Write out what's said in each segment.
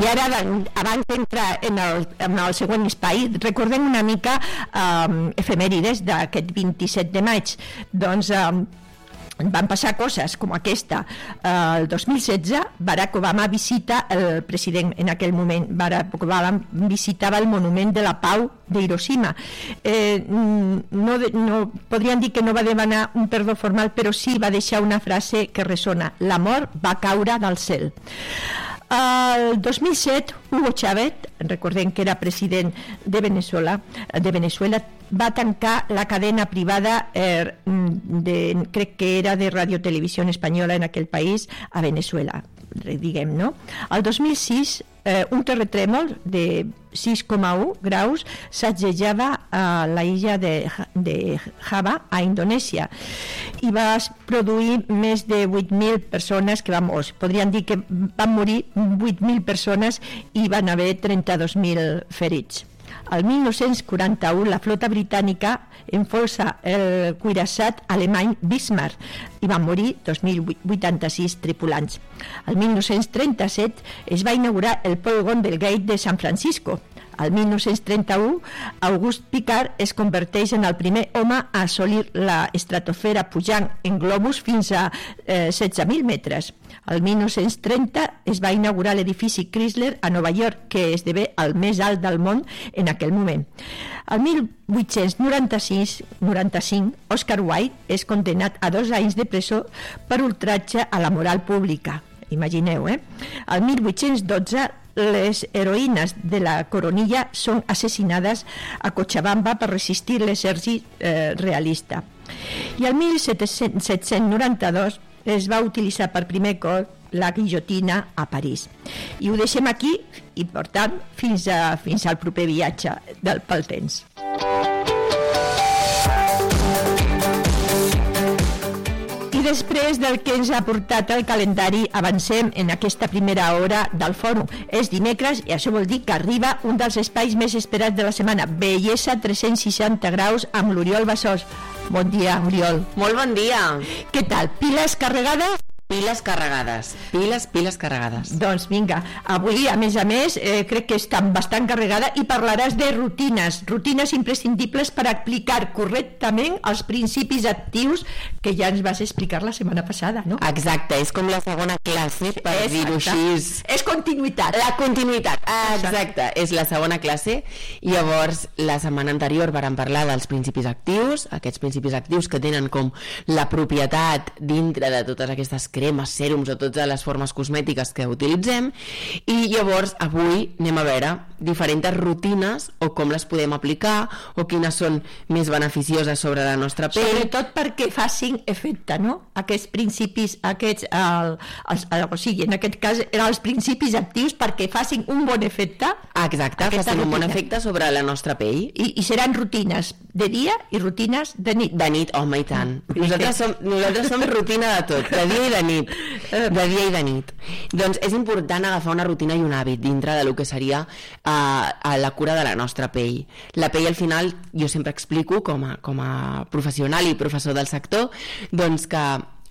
I ara, abans d'entrar en el següent espai, recordem una mica efemèrides d'aquest 27 de maig. Doncs van passar coses com aquesta. El 2016 Barack Obama visita, el president en aquell moment Barack Obama visitava el monument de la pau d'Hiroshima. No podríem dir que no va demanar un perdó formal, però sí va deixar una frase que ressona: l'amor va caure del cel. El 2007 Hugo Chávez, recordem que era president de Venezuela, va tancar la cadena privada crec que era de Radio Televisión Española en aquell país, a Venezuela, diguem, no? El 2006 un terratrèmol de 6,1 graus sacsejava a la illa de Java, a Indonèsia, i va produir més de 8.000 persones, podríem dir que van morir 8.000 persones i van haver 32.000 ferits. El 1941 la flota britànica enfonsa el cuirassat alemany Bismarck i van morir 2.086 tripulants. El 1937 es va inaugurar el polígon del Gate de San Francisco. El 1931 August Piccard es converteix en el primer home a assolir la estratosfera pujant en globus fins a 16.000 metres. El 1930 es va inaugurar l'edifici Chrysler a Nova York, que esdevé el més alt del món en aquell moment. El 1895 Oscar Wilde és condemnat a 2 anys de presó per ultratge a la moral pública. Imagineu, El 1812 les heroïnes de la Coronilla són assassinades a Cochabamba per resistir l'exèrcit realista. I el 1792 es va utilitzar per primer cop la guillotina a París. I ho deixem aquí i, per tant, fins al proper viatge pel temps. I després del que ens ha portat el calendari, avancem en aquesta primera hora del fòrum. És dimecres i això vol dir que arriba un dels espais més esperats de la setmana, Bellesa 360 graus amb l'Oriol Bassós. Bon dia, Oriol. Molt bon dia. Què tal? Piles carregades? Piles carregades, piles carregades. Doncs vinga, avui a més, crec que està bastant carregada i parlaràs de rutines imprescindibles per aplicar correctament els principis actius que ja ens vas explicar la setmana passada, no? Exacte, és com la segona classe, per dir-ho així. És continuïtat. La continuïtat, exacte, és la segona classe. I llavors, la setmana anterior vàrem parlar dels principis actius, aquests principis actius que tenen com la propietat dintre de totes aquestes cremes, sèrums o totes les formes cosmètiques que utilitzem, i llavors avui anem a veure diferents rutines o com les podem aplicar o quines són més beneficioses sobre la nostra pell. Sobretot perquè facin efecte, no? Aquests principis, o sigui, en aquest cas eren els principis actius perquè facin un bon efecte. Exacte, facin un bon efecte sobre la nostra pell. I seran rutines de dia i rutines de nit. De nit, home, i tant. Nosaltres som rutina de tot, de dia i de nit. De dia i de nit. Doncs és important agafar una rutina i un hàbit dintre de lo que seria la cura de la nostra pell. La pell, al final, jo sempre explico com a professional i professor del sector, doncs que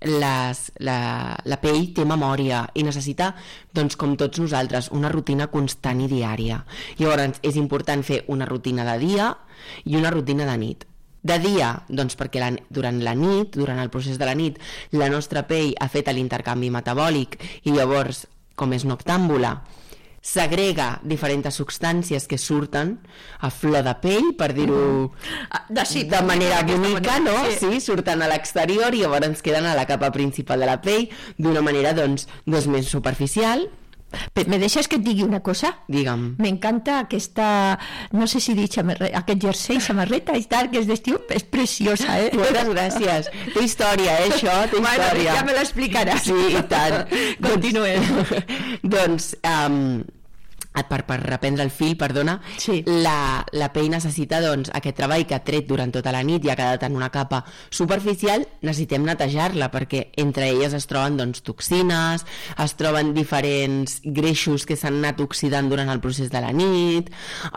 la pell té memòria i necessita, doncs, com tots nosaltres, una rutina constant i diària. Llavors és important fer una rutina de dia i una rutina de nit. De dia, doncs perquè durant la nit, durant el procés de la nit, la nostra pell ha fet l'intercanvi metabòlic i llavors, com és noctàmbula, segrega diferents substàncies que surten a flor de pell, per dir-ho de manera bonica, no? Sí, surten a l'exterior i llavors ens queden a la capa principal de la pell d'una manera, doncs, més superficial. ¿Me deixes que et digui una cosa? Digue'm. M'encanta aquesta, no sé si dir aquest jersei, samarreta i tal, que és d'estiu, és preciosa, Moltes gràcies. Té història, això, té història. Bueno, ja me l'explicaràs. Sí, i tant. Continuem. Doncs, per reprendre el fil, perdona, sí. la pell necessita doncs, aquest treball que ha tret durant tota la nit i ha quedat en una capa superficial, necessitem netejar-la perquè entre elles es troben doncs, toxines, es troben diferents greixos que s'han anat oxidant durant el procés de la nit,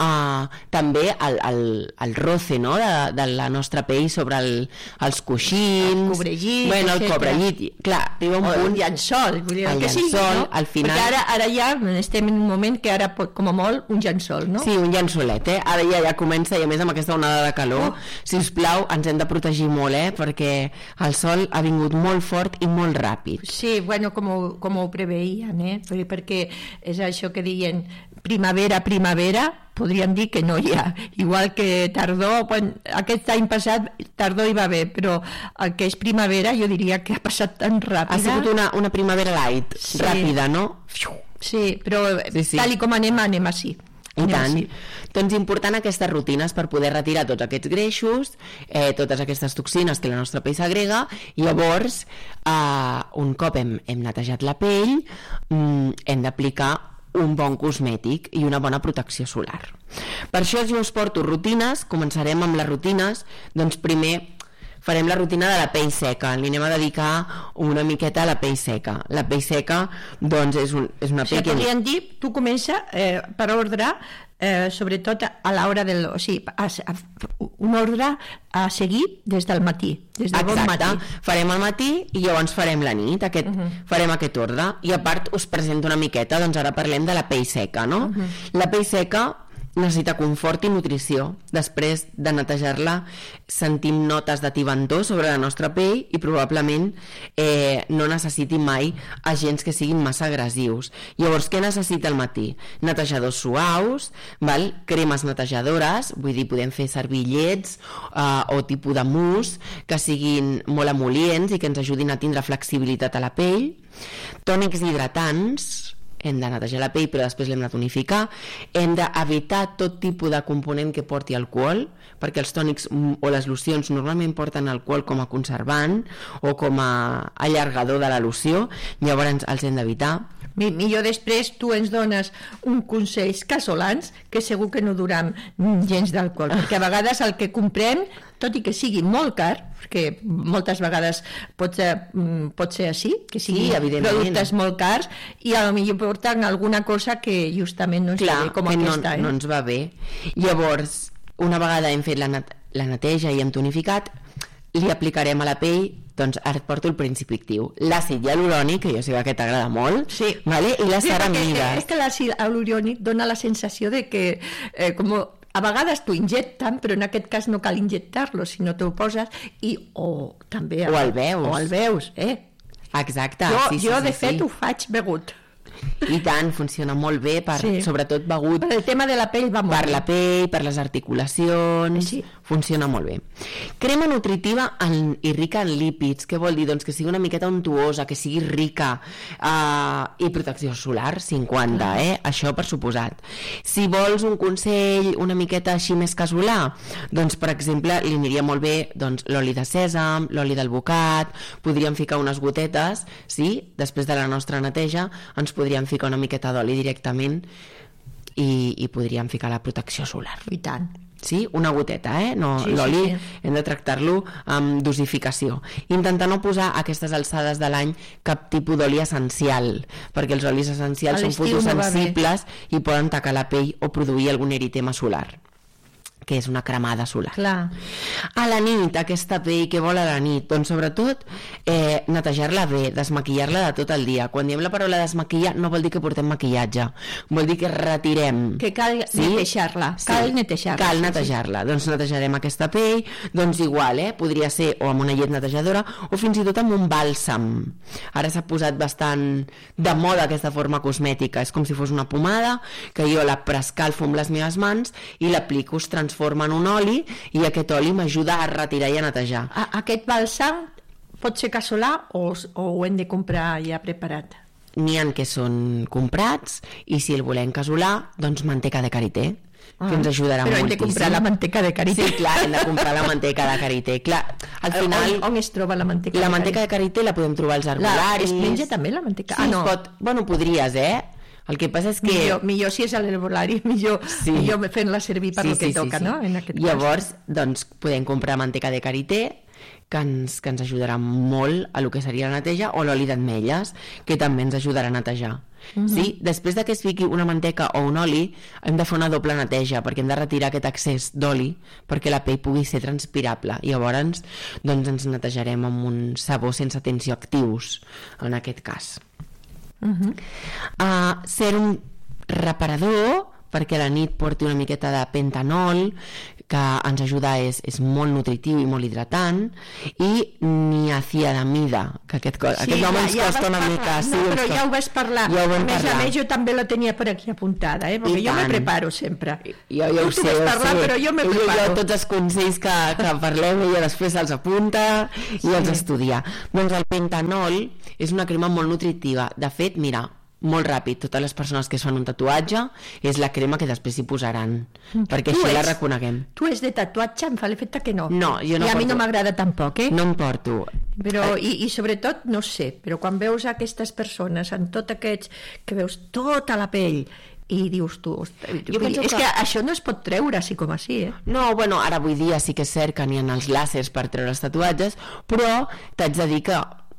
també el roce, no? de la nostra pell sobre els coixins, el cobrellit, bueno, el cobrellit, clar, arriba un punt, el llençol, vull dir, el que llençol, sigui, no? al final... Perquè ara ja estem en un moment que ara com a molt un llençol, no? Sí, un llençolet, ara ja comença, i a més amb aquesta onada de calor, sisplau, ens hem de protegir molt, perquè el sol ha vingut molt fort i molt ràpid. Sí, bueno, com ho preveien, perquè és això que diuen primavera, podríem dir que no hi ha, igual que tardor, aquest any passat tardor hi va haver, però el que és primavera jo diria que ha passat tan ràpida. Ha sigut una primavera light, sí. Ràpida, no? Sí, però sí. Tal i com anem així. I tant. Doncs important aquestes rutines per poder retirar tots aquests greixos, totes aquestes toxines que la nostra pell s'agrega, i llavors, un cop hem netejat la pell, hem d'aplicar un bon cosmètic i una bona protecció solar. Per això jo us porto rutines, començarem amb les rutines, doncs primer farem la rutina de la pell seca, li anem a dedicar una miqueta a la pell seca. La pell seca, doncs, és una pell que... Podríem dir, tu comença per ordre, sobretot a l'hora del... O sigui, un ordre a seguir des del matí, des del bon matí. Farem al matí i llavors farem la nit, farem aquest ordre. I a part us presento una miqueta, doncs ara parlem de la pell seca, no? La pell seca necessita confort i nutrició. Després de netejar-la sentim notes de tibantor sobre la nostra pell i probablement no necessiti mai agents que siguin massa agressius. Llavors, què necessita al matí? Netejadors suaus, cremes netejadores, vull dir, podem fer servir llets o tipus de mousse que siguin molt emol·lients i que ens ajudin a tindre flexibilitat a la pell, tònics hidratants. Hem de netejar la pell però després l'hem de tonificar, hem d'evitar tot tipus de component que porti alcohol, perquè els tònics o les locions normalment porten alcohol com a conservant o com a allargador de la loció, llavors els hem d'evitar. Millor després tu ens dones un consells casolans que segur que no duram gens d'alcohol, perquè a vegades el que comprem, tot i que sigui molt car, perquè moltes vegades pot ser així, que siguin productes molt cars, i potser porten alguna cosa que justament no ens va bé, com aquesta. No ens va bé. Llavors, una vegada hem fet la neteja i hem tonificat, li aplicarem a la pell, doncs ara et porto el principi actiu, l'àcid hialurònic, que jo sé que t'agrada molt, sí. Vale? I les ceramides. És que l'àcid hialurònic dona la sensació de que a vegades t'ho injecten, però en aquest cas no cal injectar-lo, sinó t'ho poses o també... O el veus. O el veus, Exacte. Jo de fet ho faig begut. I tant, funciona molt bé, sobretot begut. Per el tema de la pell va molt bé. Per la pell, per les articulacions, funciona molt bé. Crema nutritiva i rica en lípids, què vol dir? Doncs que sigui una miqueta untuosa, que sigui rica, i protecció solar, 50, això per suposat. Si vols un consell una miqueta així més casolà, doncs per exemple li aniria molt bé l'oli de sèsam, l'oli d'alvocat, podríem ficar unes gotetes, després de la nostra neteja ens podríem ficar una miqueta d'oli directament i podríem ficar la protecció solar. I tant. Sí, una goteta, l'oli hem de tractar-lo amb dosificació. Intentar no posar a aquestes alçades de l'any cap tipus d'oli essencial, perquè els olis essencials són fotosensibles i poden tacar la pell o produir algun eritema solar, que és una cremada solar. Clar. A la nit, aquesta pell, què vol a la nit? Doncs sobretot netejar-la bé, desmaquillar-la de tot el dia. Quan diem la paraula desmaquillar no vol dir que portem maquillatge, vol dir que retirem. Que cal netejar-la. Cal netejar-la. Cal netejar-la. Doncs netejarem aquesta pell, doncs igual, podria ser o amb una llet netejadora o fins i tot amb un bàlsam. Ara s'ha posat bastant de moda aquesta forma cosmètica, és com si fos una pomada que jo la prescalfo amb les meves mans i l'aplico, es transforma en un oli i aquest oli m'ajuda a retirar i a netejar. Aquest bàlsam pot ser casolà o ho hem de comprar ja preparat? N'hi ha que són comprats i si el volem casolà, doncs manteca de karité, que ens ajudarà moltíssim. Però hem de comprar la manteca de karité. Sí, clar, hem de comprar la manteca de karité. Clar, al final... On es troba la manteca de karité? La manteca de karité la podem trobar als arbolaris. Es menja també la manteca? Sí, bueno, podries, El que passa és que... Millor si és a l'herbolari, millor fent-la servir per el que toca, no? En aquest cas. Llavors, doncs, podem comprar manteca de karité, que ens ajudarà molt a lo que seria la neteja, o l'oli d'ametlles, que també ens ajudarà a netejar. Sí? Després que es fiqui una manteca o un oli, hem de fer una doble neteja, perquè hem de retirar aquest excés d'oli perquè la pell pugui ser transpirable. I llavors doncs, ens netejarem amb un sabó sense tensioactius, en aquest cas. Sèrum reparador, perquè a la nit porti una miqueta de pentanol, que ens ajuda, és molt nutritiu i molt hidratant, i niacinamida, que aquest nom ens costa una mica. Sí, però ja ho vas parlar. A més, jo també la tenia per aquí apuntada, perquè jo me preparo sempre. Jo ho sé, però jo me preparo. Jo tots els consells que parlem, ella després els apunta i els estudia. Doncs el pentanol és una crema molt nutritiva. De fet, mira, molt ràpid, totes les persones que es fan un tatuatge és la crema que després hi posaran, perquè així la reconeguem. Tu és de tatuatge? Em fa l'efecte que no. No, jo no porto. I a mi no m'agrada tampoc, No em porto. Però, i sobretot, no sé, però quan veus aquestes persones amb tot aquests, que veus tota la pell i dius tu, és que això no es pot treure així com així, No, bueno, ara avui dia sí que és cert que n'hi ha els làsers per treure els tatuatges, però t'haig de dir que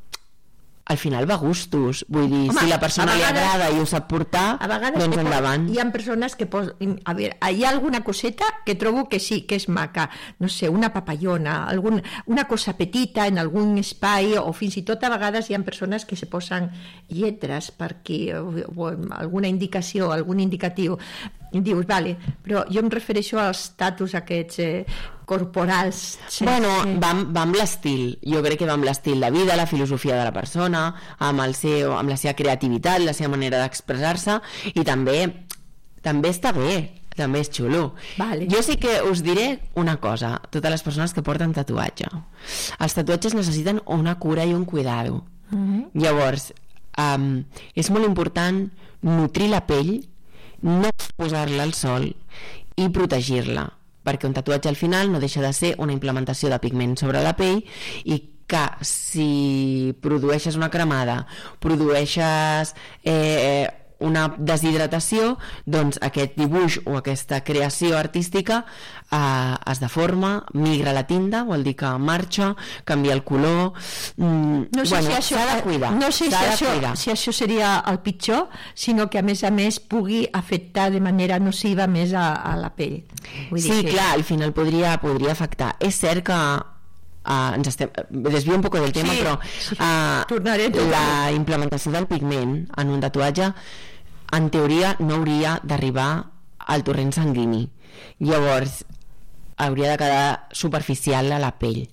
al final va a gustos, vull dir, si la persona li agrada i ho sap portar, doncs endavant. Hi ha persones que a veure, hi ha alguna coseta que trobo que sí, que és maca, no sé, una papallona, una cosa petita en algun espai, o fins i tot a vegades hi ha persones que se posen lletres per aquí, o alguna indicació, algun indicatiu, i dius, vale, però jo em refereixo als tatus aquests corporals. Bueno, va amb l'estil, jo crec que va amb l'estil de vida, la filosofia de la persona, amb la seva creativitat, la seva manera d'expressar-se, i també està bé, també és xulo. Vale. Jo sí que us diré una cosa, totes les persones que porten tatuatge. Els tatuatges necessiten una cura i un cuidado. Llavors, és molt important nutrir la pell, no exposar-la al sol i protegir-la, perquè un tatuatge al final no deixa de ser una implementació de pigment sobre la pell, i que si produeixes una cremada, produeixes una deshidratació, doncs aquest dibuix o aquesta creació artística es deforma, migra la tinta, vol dir que marxa, canvia el color. No sé si això, s'ha de cuidar. No sé si això seria el pitjor, sinó que a més pugui afectar de manera nociva més a la pell. Sí, clar, al final podria afectar. És cert que desvio un poco del tema, però la implementació del pigment en un tatuatge en teoria no hauria d'arribar al torrent sanguini, llavors hauria de quedar superficial a la pell.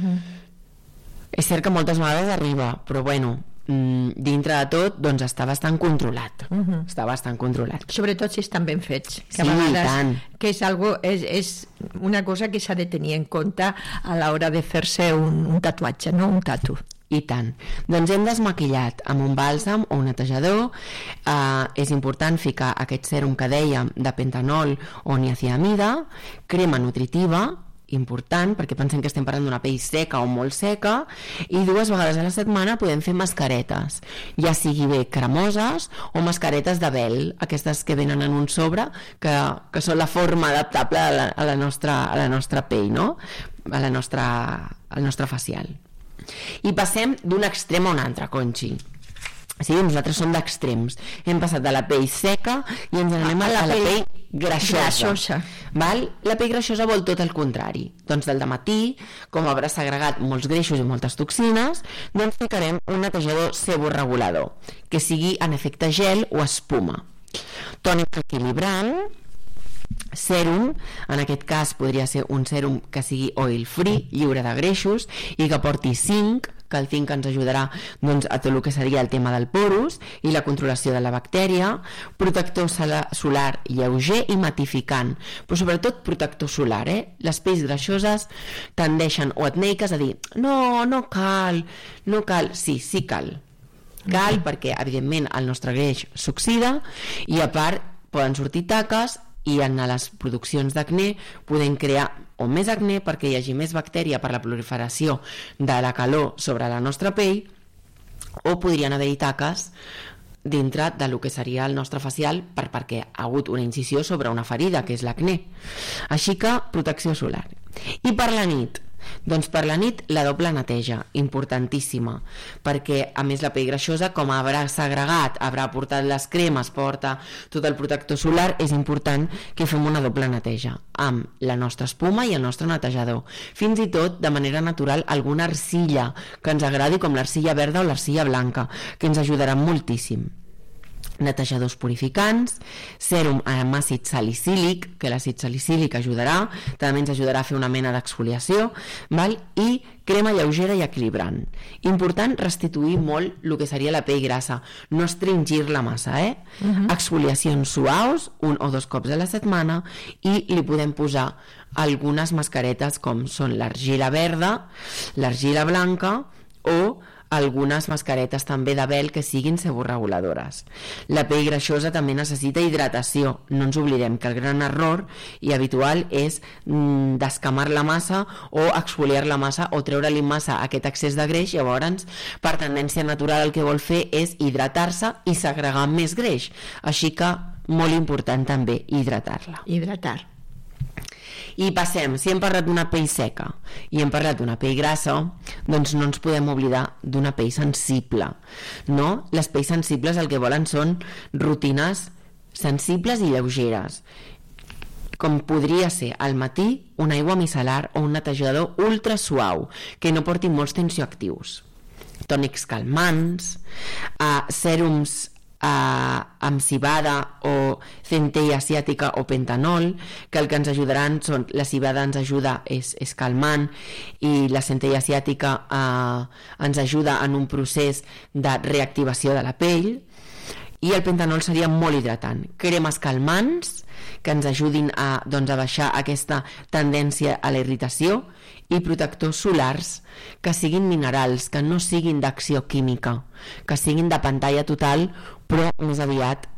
És cert que moltes vegades arriba, però bueno, dintre de tot, doncs està bastant controlat. Està bastant controlat. Sobretot si estan ben fets. Que sí, i tant. Que és una cosa que s'ha de tenir en compte a l'hora de fer-se un tatuatge, no un tatu. I tant. Doncs hem desmaquillat amb un bàlsam o un netejador. És important ficar aquest sèrum que dèiem de pentanol o niacinamida, crema nutritiva, important, perquè pensem que estem parlant d'una pell seca o molt seca, i 2 vegades a la setmana podem fer mascaretes, ja sigui bé cremoses o mascaretes de vel, aquestes que venen en un sobre, que són la forma adaptable a la nostra pell, no? Al nostre facial. I passem d'un extrem a un altre, Conxi. Sí, nosaltres som d'extrems. Hem passat de la pell seca i ens anem a la pell greixosa. Val? La pell greixosa vol tot el contrari. Doncs del dematí, com hauràs segregat molts greixos i moltes toxines, doncs ficarem un netejador seborregulador, que sigui en efecte gel o espuma. Tònic equilibrant, sèrum, en aquest cas podria ser un sèrum que sigui oil free, lliure de greixos, i que porti zinc, que el zinc ens ajudarà doncs, a tot el que seria el tema del porus i la controlació de la bactèria, protector solar lleuger i matificant, però sobretot protector solar. Les pells greixoses tendeixen o etneiques a dir no cal. Sí cal. Cal perquè evidentment el nostre greix s'oxida i a part poden sortir taques, i en les produccions d'acné podem crear o més acné perquè hi hagi més bactèria per la proliferació de la calor sobre la nostra pell, o podrien haver-hi taques dintre del que seria el nostre facial perquè ha hagut una incisió sobre una ferida, que és l'acné. Així que protecció solar. I per la nit? Doncs per la nit la doble neteja, importantíssima, perquè a més la pell greixosa, com haurà segregat, haurà portat les cremes, porta tot el protector solar, és important que fem una doble neteja amb la nostra espuma i el nostre netejador, fins i tot de manera natural alguna arcilla que ens agradi, com l'arcilla verda o l'arcilla blanca, que ens ajudarà moltíssim. Netejadors purificants, sèrum amb àcid salicílic, que l'àcid salicílic ajudarà, també ens ajudarà a fer una mena d'exfoliació, i crema lleugera i equilibrant. Important restituir molt el que seria la pell grassa, no estringir-la massa, exfoliacions suaus, 1 o 2 cops a la setmana, i li podem posar algunes mascaretes com són l'argila verda, l'argila blanca o algunes mascaretes també de vel que siguin seborreguladores. La pell greixosa també necessita hidratació. No ens oblidem que el gran error i habitual és descamar la massa o exfoliar la massa o treure-li massa aquest excés de greix. Llavors, per tendència natural, el que vol fer és hidratar-se i segregar més greix. Així que, molt important també, hidratar-la. Hidratar. I passem, si hem parlat d'una pell seca i hem parlat d'una pell grassa, doncs no ens podem oblidar d'una pell sensible, no? Les pells sensibles el que volen són rutines sensibles i lleugeres, com podria ser al matí una aigua micel·lar o un netejador ultra suau que no porti molts tensioactius, tònics calmants, sèrums amb civada o centella asiàtica o pentanol, que el que ens ajudaran són, la civada ens ajuda, és calmant, i la centella asiàtica ens ajuda en un procés de reactivació de la pell, i el pentanol seria molt hidratant. Cremes calmants que ens ajudin a baixar aquesta tendència a la irritació, i protectors solars que siguin minerals, que no siguin d'acció química, que siguin de pantalla total, però més aviat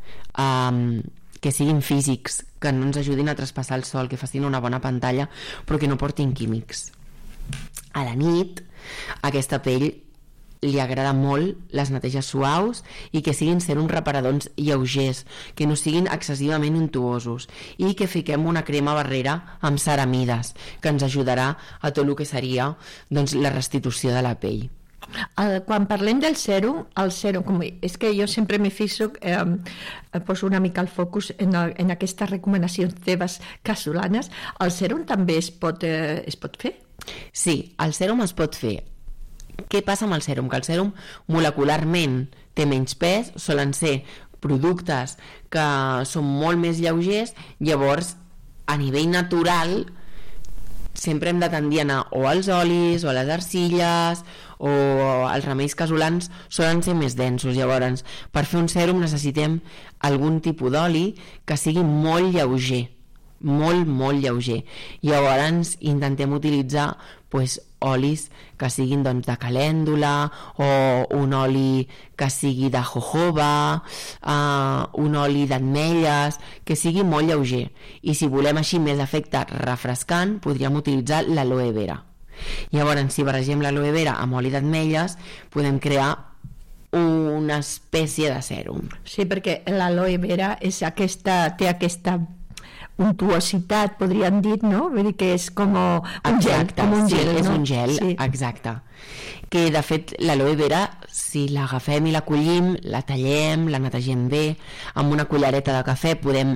que siguin físics, que no ens ajudin a traspassar el sol, que facin una bona pantalla però que no portin químics. A la nit aquesta pell li agrada molt les neteges suaus i que siguin sèrums reparadors lleugers, que no siguin excessivament untuosos, i que fiquem una crema barrera amb ceramides que ens ajudarà a tot el que seria la restitució de la pell. Quan parlem del sèrum, és que jo sempre me fixo, poso una mica el focus en aquestes recomanacions teves casolanes. El sèrum també es pot fer? Sí, el sèrum es pot fer. Què passa amb el sèrum? Que el sèrum molecularment té menys pes, solen ser productes que són molt més lleugers, llavors a nivell natural sempre hem de tendir a anar o als olis o a les arcilles o els remeis casolans solen ser més densos. Llavors, per fer un sèrum necessitem algun tipus d'oli que sigui molt lleuger, molt lleuger. Llavors intentem utilitzar olis que siguin de calèndula, o un oli que sigui de jojoba, un oli d'ametlles, que sigui molt lleuger. I si volem així més efecte refrescant, podríem utilitzar l'aloe vera. Llavors, si barregem l'aloe vera amb oli d'ametlles, podem crear una espècie de sèrum. Sí, perquè l'aloe vera té aquesta untuositat, podríem dir, no? Vull dir que és com un gel. És un gel, exacte. Que, de fet, l'aloe vera, si l'agafem i la collim, la tallem, la netegem bé, amb una cullereta de cafè podem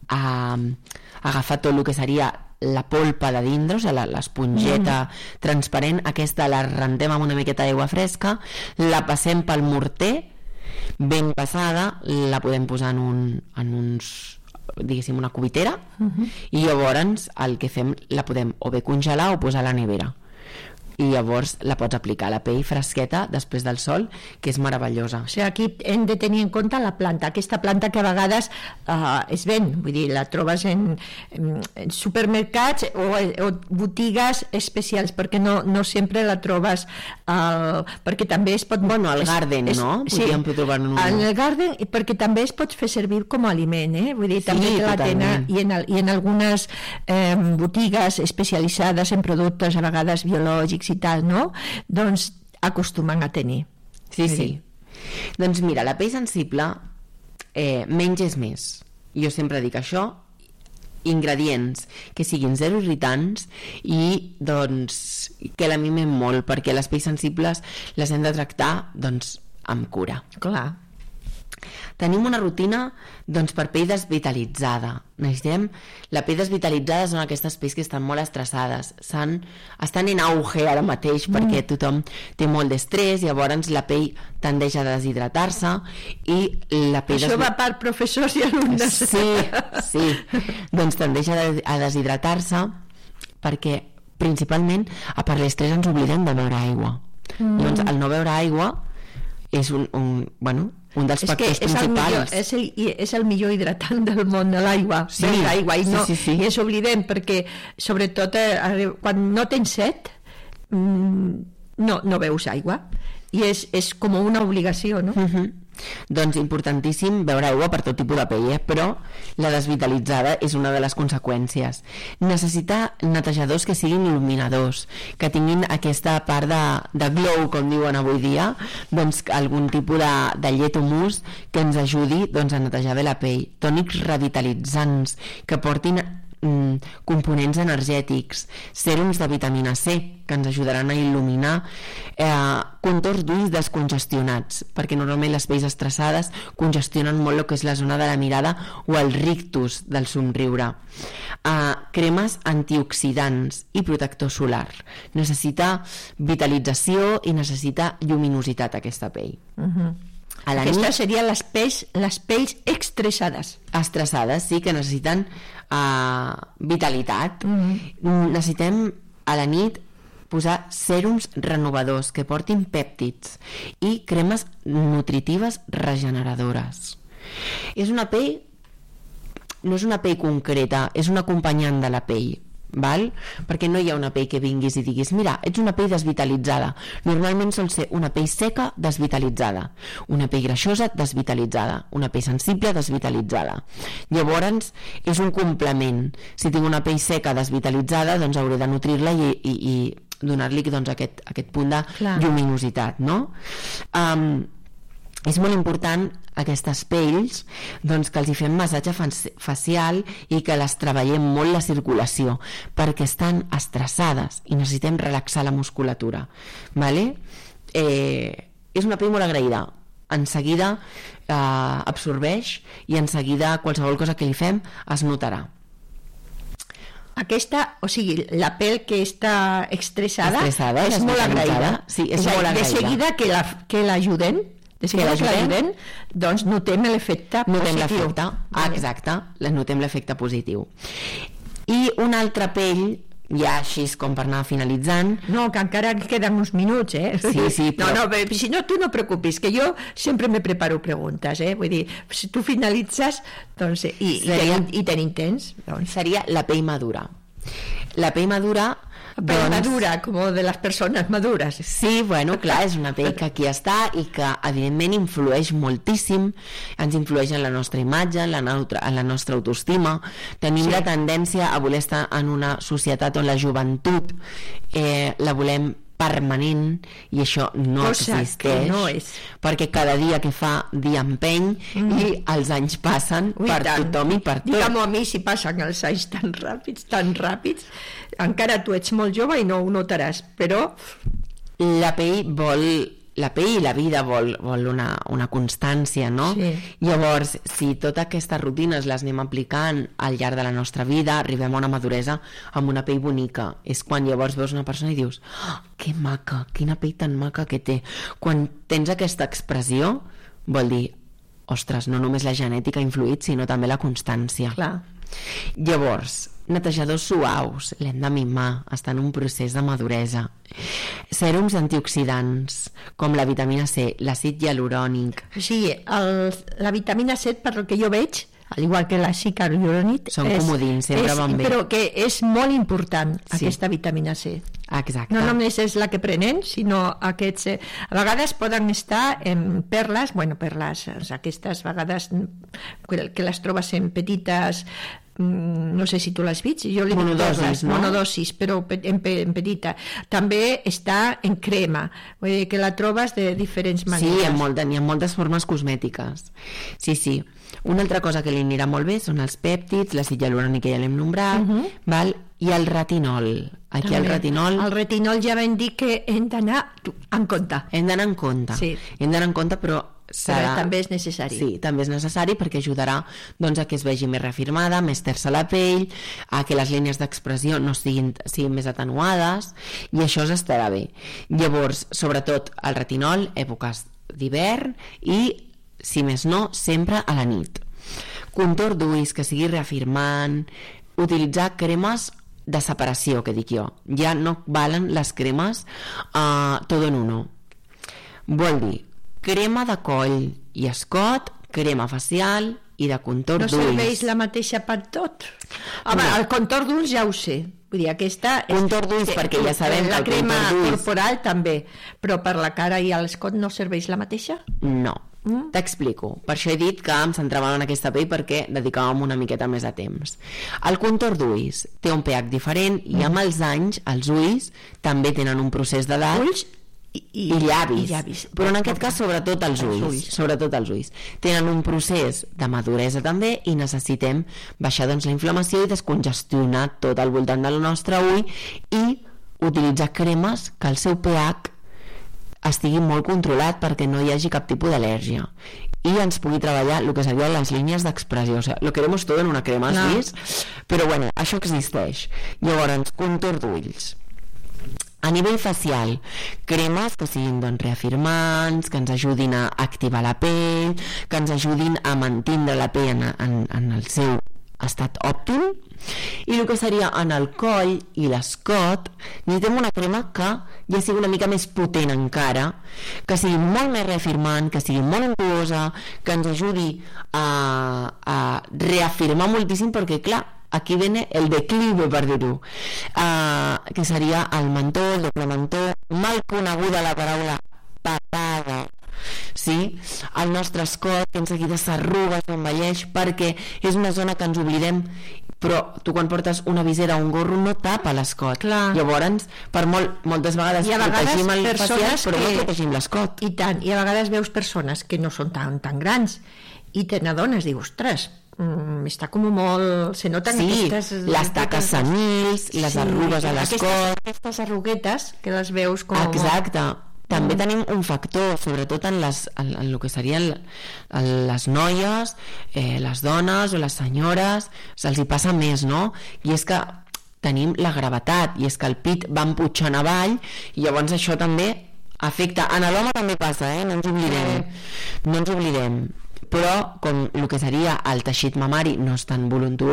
agafar tot el que seria la polpa de dintre, o sigui, l'esponjeta transparent, aquesta la rendem amb una miqueta d'aigua fresca, la passem pel morter, ben passada, la podem posar en diguéssim una cubitera, i llavors el que fem, la podem o bé congelar o posar a la nevera, i llavors la pots aplicar a la pell fresqueta després del sol, que és meravellosa. O sigui, aquí hem de tenir en compte la planta, aquesta planta que a vegades es ven, vull dir, la trobes en supermercats o botigues especials, perquè no sempre la trobes, perquè també es pot... Bueno, al Garden, no? Podríem trobar-ne una. Al Garden, perquè també es pot fer servir com a aliment, vull dir, també la tenen, i en algunes botigues especialitzades en productes a vegades biològics i tal, no? Doncs acostumen a tenir. Sí. Doncs mira, la pell sensible, menys és més. Jo sempre dic això, ingredients que siguin zero irritants i doncs que la mimem molt, perquè les pells sensibles les hem de tractar doncs amb cura. Clar. Tenim una rutina doncs, per pell desvitalitzada. Necessitem... La pell desvitalitzada són aquestes pells que estan molt estressades. Estan en auge ara mateix perquè tothom té molt d'estrès, llavors la pell tendeix a deshidratar-se i la pell... Això va per professors i alumnes. Sí. Doncs tendeix a deshidratar-se perquè principalment a per l'estrès ens oblidem de beure aigua. Doncs el no beure aigua és un dels factors principals. És el millor hidratant del món, l'aigua. Sí, l'aigua, i sí. I ens oblidem, perquè sobretot quan no tens set no beus aigua, i és com una obligació, no? Doncs importantíssim beure aigua per tot tipus de pell, però la desvitalitzada és una de les conseqüències. Necessita netejadors que siguin il·luminadors, que tinguin aquesta part de glow, com diuen avui dia, doncs algun tipus de llet o mousse que ens ajudi doncs, a netejar bé la pell. Tònics revitalitzants que portin components energètics, sèrums de vitamina C que ens ajudaran a il·luminar, contorns d'ulls descongestionats, perquè normalment les pells estressades congestionen molt el que és la zona de la mirada o el rictus del somriure. Cremes antioxidants i protector solar. Necessita vitalització i necessita lluminositat aquesta pell. Aquestes serien les pells estressades. Estressades, sí, que necessiten vitalitat. Necessitem a la nit posar sèrums renovadors que portin pèptids i cremes nutritives regeneradores. No és una pell concreta, és un acompanyant de la pell. Val? Perquè no hi ha una pell que vinguis i diguis mira, ets una pell desvitalitzada. Normalment sol ser una pell seca desvitalitzada, una pell greixosa desvitalitzada, una pell sensible desvitalitzada. Llavors és un complement. Si tinc una pell seca desvitalitzada, doncs hauré de nutrir-la i donar-li doncs, aquest punt de lluminositat, no? És molt important aquestes pells doncs, que els hi fem massatge facial i que les treballem molt la circulació, perquè estan estressades i necessitem relaxar la musculatura, vale? És una pell molt agraïda, en seguida absorbeix i en seguida qualsevol cosa que li fem es notarà. O sigui, la pell que està estressada és molt agraïda. Sí, és molt agraïda. De seguida que l'ajuden, doncs notem l'efecte positiu. Exacte, notem l'efecte positiu. I una altra pell, ja així com per anar finalitzant... No, que encara queden uns minuts, Sí, però... No, si no, tu no preocupis, que jo sempre me preparo preguntes, Vull dir, si tu finalitzes, doncs, i tenim temps... Doncs. Seria la pell madura. La pell madura... Pell madura, com de les persones madures. Sí, bueno, clar, és una pell que aquí està i que evidentment influeix moltíssim, ens influeix en la nostra imatge, en la nostra autoestima. Tenim la tendència a voler estar en una societat on la joventut la volem permanent, i això no existeix, no és. Perquè cada dia que fa dia empeny i els anys passen per tothom i per tot. Digue'm a mi si passen els anys tan ràpids, encara tu ets molt jove i no ho notaràs, però la pell i la vida vol una constància, no? Sí. Llavors, si totes aquestes rutines les anem aplicant al llarg de la nostra vida, arribem a una maduresa amb una pell bonica. És quan llavors veus una persona i dius que maca, quina pell tan maca que té. Quan tens aquesta expressió, vol dir, ostres, no només la genètica ha influït, sinó també la constància. Clar. Llavors, netejadors suaus, l'hem de mimar, està en un procés de maduresa. Sèrums antioxidants, com la vitamina C, l'àcid hialurònic. Sí, la vitamina C, per el que jo veig, al igual que l'àcid hialurònic, són comodins, sempre van bé. Però que és molt important, aquesta vitamina C. Exacte. No només és la que prenen, sinó aquests... A vegades poden estar en perles, aquestes vegades que les trobes en petites no sé si tu l'has vist, jo li monodosis, no? Monodosis, però en petita. També està en crema, vull dir que la trobes de diferents maneres. Sí, n'hi ha moltes formes cosmètiques. Sí. Una altra cosa que li anirà molt bé són els pèptids, l'àcid hialurònic que ja l'hem nombrat, val? I el retinol. Aquí també. El retinol ja vam dir que hem d'anar en compte. Hem d'anar en compte. Sí. Hem d'anar en compte, però també és necessari. Sí, també és necessari perquè ajudarà doncs, a que es vegi més reafirmada, més tersa la pell, a que les línies d'expressió no siguin més atenuades, i això estarà bé. Llavors, sobretot el retinol, èpoques d'hivern i, si més no, sempre a la nit. Contorn d'ulls que sigui reafirmant, utilitzar cremes de separació, que dic jo. Ja no valen les cremes todo en uno. Vol dir crema de coll i escot, crema facial i de contorn d'ulls. No serveix la mateixa per tot? Home, no. El contorn d'ulls ja ho sé. Vull dir, aquesta... Contorn d'ulls, perquè ja sabem que el crema corporal també, però per la cara i l'escot no serveix la mateixa? No. T'explico. Per això he dit que em centrava en aquesta pell perquè dedicàvem una miqueta més de temps. El contorn d'ulls té un pH diferent i amb els anys els ulls també tenen un procés d'edat. Ulls i llavis. Però en aquest cas sobretot els ulls tenen un procés de maduresa també i necessitem baixar doncs, la inflamació i descongestionar tot al voltant del nostre ull i utilitzar cremes que el seu pH estigui molt controlat perquè no hi hagi cap tipus d'al·lèrgia i ens pugui treballar el que serien les línies d'expressió. O sea, lo queremos todo en una crema, has vist? Però bueno, això existeix. Llavors, contorn d'ulls. A nivell facial, cremes que siguin doncs, reafirmants, que ens ajudin a activar la pell, que ens ajudin a mantindre la pell en el seu estat òptim, i el que seria en el coll i l'escot necessitem una crema que ja sigui una mica més potent encara, que sigui molt més reafirmant, que sigui molt untuosa, que ens ajudi a reafirmar moltíssim, perquè clar, aquí viene el declive, per dir-ho, que seria el mentó, el doble mentó, mal coneguda la paraula papada, sí? El nostre escot, que en seguida s'arruga, s'envelleix, perquè és una zona que ens oblidem, però tu quan portes una visera o un gorro no tapa l'escot. Clar. Llavors, per moltes vegades protegim el facial, però no protegim l'escot. I tant, i a vegades veus persones que no són tan grans i te n'adones, dius, ostres, està com molt... Se noten aquestes... les taques senils, les arrugues a l'escot... Aquestes arruguetes que les veus com... Exacte. També tenim un factor, sobretot en el que serien les noies, les dones o les senyores, se'ls hi passa més, no? I és que tenim la gravetat, i és que el pit va empujant avall, i llavors això també afecta. En l'home també passa, no ens oblidem. Però com el que seria el teixit mamari no és tan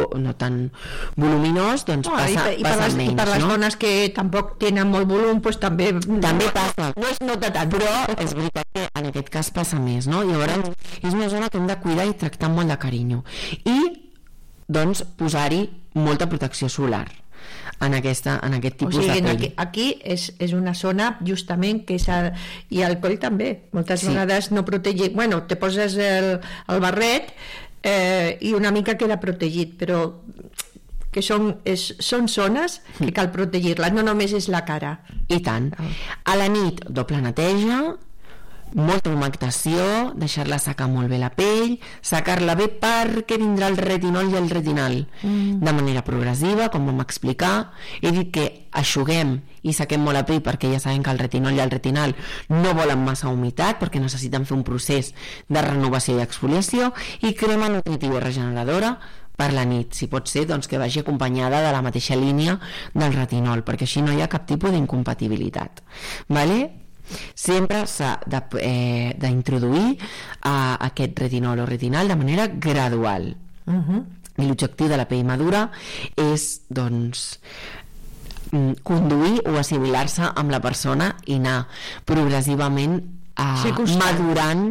voluminós, doncs passa menys. I per les dones que tampoc tenen molt volum, doncs també passa. No es nota tant, però és veritat que en aquest cas passa més, no? Llavors és una zona que hem de cuidar i tractar amb molt de carinyo. I doncs posar-hi molta protecció solar en aquest tipus de pell. Aquí és una zona justament que i el coll també moltes vegades no protegit, bueno, te poses el barret i una mica queda protegit, però que són zones que cal protegir-les, no només és la cara. I tant. A la nit, doble neteja, molta humectació, deixar-la secar molt bé la pell, secar-la bé perquè vindrà el retinol i el retinal de manera progressiva, com vam explicar. He dit que eixuguem i sequem molt la pell perquè ja sabem que el retinol i el retinal no volen massa humitat perquè necessiten fer un procés de renovació i exfoliació, i crema nutritiva i regeneradora per la nit, si pot ser doncs, que vagi acompanyada de la mateixa línia del retinol, perquè així no hi ha cap tipus d'incompatibilitat. Vale? Sempre s'ha d'introduir aquest retinol o retinal de manera gradual. I l'objectiu de la pell madura és doncs conduir o assimilar-se amb la persona i anar progressivament madurant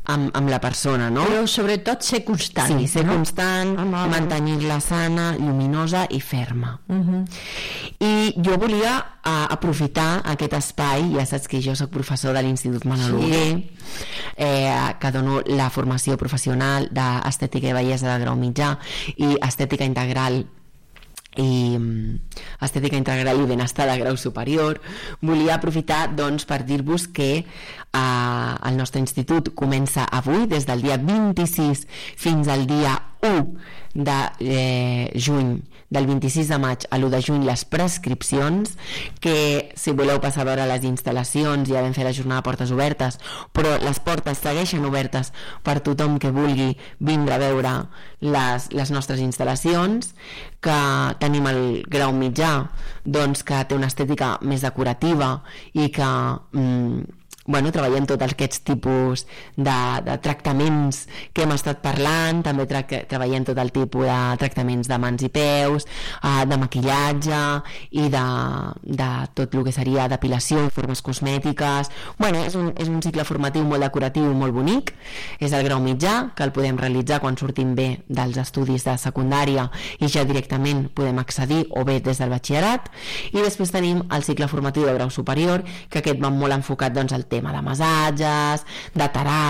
amb la persona, no? Però sobretot ser constant. Sí, ser constant, mantenir-la sana, lluminosa i ferma. I jo volia aprofitar aquest espai, ja saps que jo soc professor de l'Institut Manel Hugué, que dono la formació professional d'estètica i bellesa de grau mitjà i estètica integral i benestar de grau superior. Volia aprofitar doncs per dir-vos que el nostre institut comença avui, des del dia 26 fins al dia 1 de juny, del 26 de maig a l'1 de juny, les prescripcions, que si voleu passar a veure les instal·lacions ja vam fer la jornada de portes obertes, però les portes segueixen obertes per tothom que vulgui vindre a veure les nostres instal·lacions, que tenim el grau mitjà, doncs, que té una estètica més decorativa i que treballem tots aquests tipus de tractaments que hem estat parlant, també treballem tot el tipus de tractaments de mans i peus, de maquillatge i de tot el que seria depilació, formes cosmètiques. És un cicle formatiu molt decoratiu i molt bonic. És el grau mitjà, que el podem realitzar quan sortim bé dels estudis de secundària i ja directament podem accedir, o bé des del batxillerat. I després tenim el cicle formatiu de grau superior, que aquest va molt enfocat al tema de massatges, de teràpia,